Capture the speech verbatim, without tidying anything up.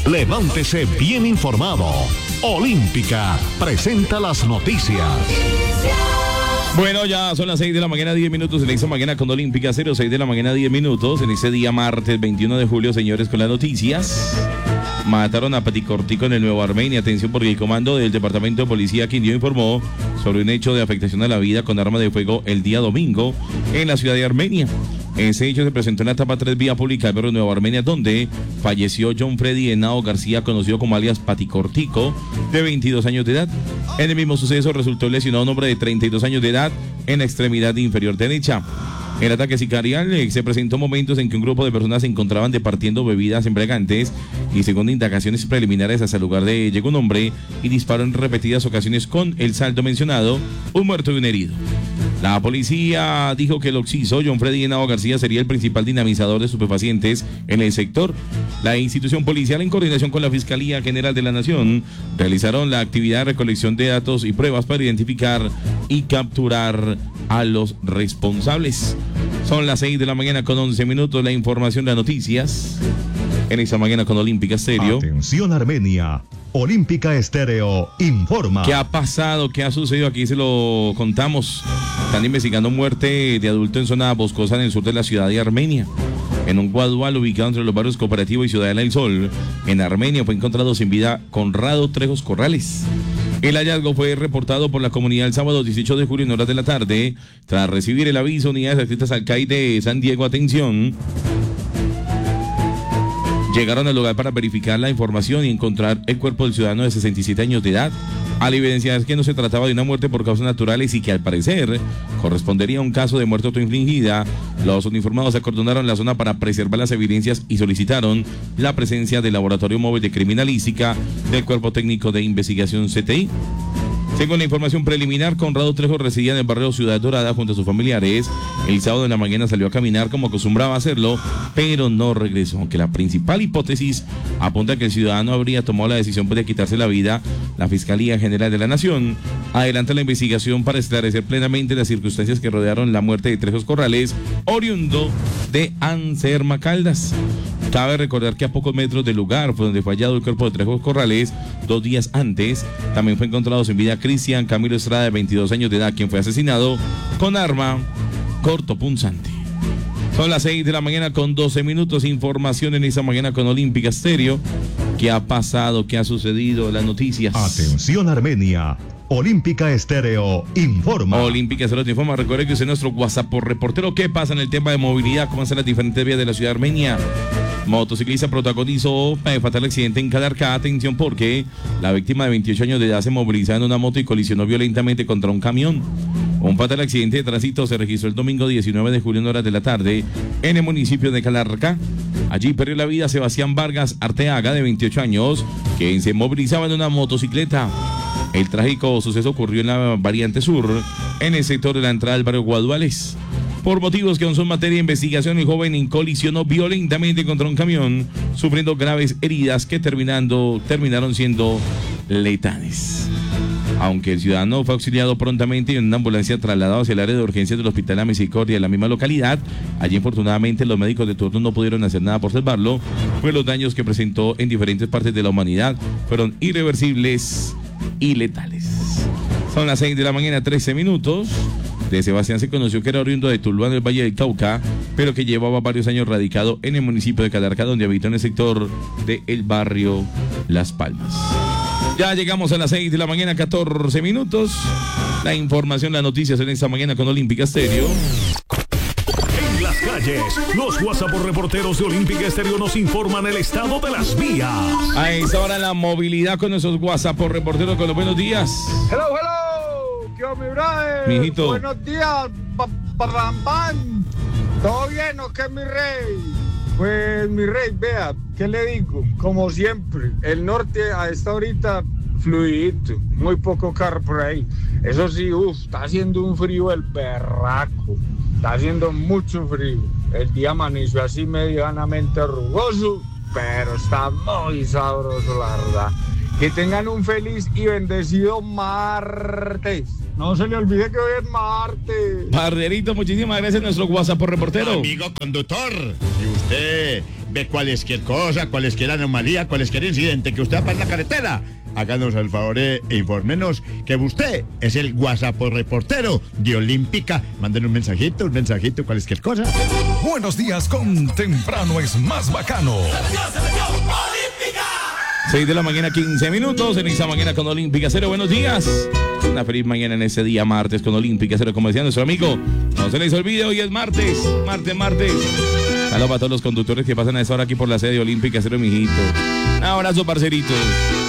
Levántese bien informado. Olímpica presenta las noticias. Bueno, ya son las seis de la mañana, diez minutos en esta mañana con Olímpica, cero seis de la mañana, diez minutos. En ese día martes veintiuno de julio, señores, con las noticias. Mataron a Paticortico en el Nuevo Armenia. Atención, porque el comando del Departamento de Policía Quindío informó sobre un hecho de afectación a la vida con arma de fuego el día domingo en la ciudad de Armenia. Ese hecho se presentó en la etapa tres vía pública del barrio Nueva Armenia, donde falleció John Freddy Henao García, conocido como alias Paticortico, de veintidós años de edad. En el mismo suceso resultó lesionado un hombre de treinta y dos años de edad en la extremidad inferior derecha. El ataque sicarial eh, se presentó momentos en que un grupo de personas se encontraban departiendo bebidas embriagantes y, según indagaciones preliminares, hasta el lugar de llegó un hombre y disparó en repetidas ocasiones con el saldo mencionado, un muerto y un herido. La policía dijo que el occiso, John Freddy Henao García, sería el principal dinamizador de estupefacientes en el sector. La institución policial, en coordinación con la Fiscalía General de la Nación, realizaron la actividad de recolección de datos y pruebas para identificar y capturar a los responsables. Son las seis de la mañana con once minutos. La información de las noticias en esta mañana con Olímpica Estéreo. Atención, Armenia. Olímpica Estéreo informa. ¿Qué ha pasado? ¿Qué ha sucedido? Aquí se lo contamos. Están investigando muerte de adulto en zona boscosa en el sur de la ciudad de Armenia. En un guadual ubicado entre los barrios Cooperativo y Ciudadela del Sol, en Armenia, fue encontrado sin vida Conrado Trejos Corrales. El hallazgo fue reportado por la comunidad el sábado dieciocho de julio en horas de la tarde. Tras recibir el aviso, unidades adscritas al C A I de San Diego, atención, llegaron al lugar para verificar la información y encontrar el cuerpo del ciudadano de sesenta y siete años de edad. Al evidenciar que no se trataba de una muerte por causas naturales y que al parecer correspondería a un caso de muerte autoinfligida, los uniformados acordonaron la zona para preservar las evidencias y solicitaron la presencia del Laboratorio Móvil de Criminalística del Cuerpo Técnico de Investigación C T I. Según la información preliminar, Conrado Trejo residía en el barrio Ciudad Dorada junto a sus familiares. El sábado en la mañana salió a caminar como acostumbraba hacerlo, pero no regresó. Aunque la principal hipótesis apunta a que el ciudadano habría tomado la decisión de quitarse la vida, la Fiscalía General de la Nación adelanta la investigación para esclarecer plenamente las circunstancias que rodearon la muerte de Trejos Corrales, oriundo de Anserma Caldas. Cabe recordar que a pocos metros del lugar fue donde fue hallado el cuerpo de Trejos Corrales. Dos días antes también fue encontrado sin vida Cristian Camilo Estrada, de veintidós años de edad, quien fue asesinado con arma cortopunzante. Son las seis de la mañana con doce minutos. Información en esta mañana con Olímpica Estéreo. ¿Qué ha pasado? ¿Qué ha sucedido? Las noticias. Atención, Armenia. Olímpica Estéreo informa. Olímpica Estéreo te informa. Recuerde que usted es nuestro WhatsApp por reportero. ¿Qué pasa en el tema de movilidad? ¿Cómo están las diferentes vías de la ciudad de Armenia? Motociclista protagonizó un fatal accidente en Calarcá. Atención, porque la víctima de veintiocho años de edad se movilizaba en una moto y colisionó violentamente contra un camión. Un fatal accidente de tránsito se registró el domingo diecinueve de julio en horas de la tarde en el municipio de Calarcá. Allí perdió la vida Sebastián Vargas Arteaga, de veintiocho años, quien se movilizaba en una motocicleta. El trágico suceso ocurrió en la variante sur, en el sector de la entrada del barrio Guaduales. Por motivos que aún son materia de investigación, el joven colisionó violentamente contra un camión, sufriendo graves heridas que terminando, terminaron siendo letales. Aunque el ciudadano fue auxiliado prontamente y en una ambulancia trasladado hacia el área de urgencias del Hospital La Misericordia de la misma localidad, allí infortunadamente los médicos de turno no pudieron hacer nada por salvarlo, pues los daños que presentó en diferentes partes de la humanidad fueron irreversibles y letales. Son las seis de la mañana, trece minutos. De Sebastián se conoció que era oriundo de Tuluá, del Valle del Cauca, pero que llevaba varios años radicado en el municipio de Calarcá, donde habitó en el sector del barrio Las Palmas. Ya llegamos a las seis de la mañana, catorce minutos. La información, las noticias en esta mañana con Olímpica Estéreo. En las calles, los WhatsApp reporteros de Olímpica Estéreo nos informan el estado de las vías. A esta hora la movilidad con nuestros WhatsApp reporteros con los buenos días. Hello, hello. ¿Qué onda, mi brother? Mijito. Buenos días, papambán. ¿Todo bien o qué, mi rey? Pues, mi rey, vea, ¿qué le digo? Como siempre, el norte a esta horita fluidito, muy poco carro por ahí. Eso sí, uff, está haciendo un frío el berraco, está haciendo mucho frío. El día amaneció así medianamente rugoso, pero está muy sabroso, la verdad. Que tengan un feliz y bendecido martes. No se le olvide que hoy es martes. Barrerito, muchísimas gracias a nuestro WhatsApp por reportero. Amigo conductor, si usted ve cualquier cosa, cualquier anomalía, cualquier incidente que usted pasa en la carretera, háganos el favor e infórmenos que usted es el WhatsApp reportero de Olímpica. Manden un mensajito, un mensajito, cualquier cosa. Buenos días con Temprano es más bacano. seis de la mañana, quince minutos, en esta mañana con Olímpica Cero. Buenos días. Una feliz mañana en ese día martes con Olímpica Cero, como decía nuestro amigo. No se les olvide, hoy es martes, martes, martes. Saludos para todos los conductores que pasan a esta hora aquí por la sede de Olímpica Cero, mijito. Un abrazo, parceritos.